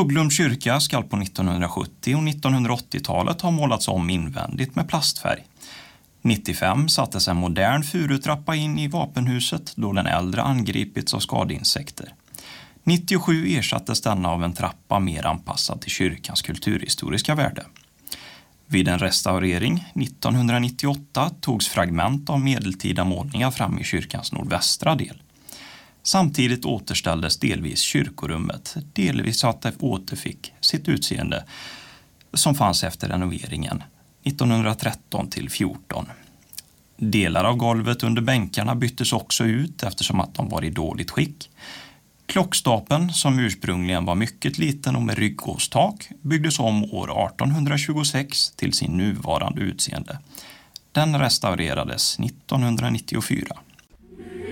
Uglums kyrka ska på 1970- och 1980-talet ha målats om invändigt med plastfärg. 1995 sattes en modern furutrappa in i vapenhuset då den äldre angripits av skadeinsekter. 1997 ersattes denna av en trappa mer anpassad till kyrkans kulturhistoriska värde. Vid en restaurering 1998 togs fragment av medeltida målningar fram i kyrkans nordvästra del. Samtidigt återställdes delvis kyrkorummet, delvis så att det återfick sitt utseende som fanns efter renoveringen 1913 till 14. Delar av golvet under bänkarna byttes också ut eftersom att de var i dåligt skick. Klockstapeln, som ursprungligen var mycket liten och med ryggåstak, byggdes om år 1826 till sin nuvarande utseende. Den restaurerades 1994.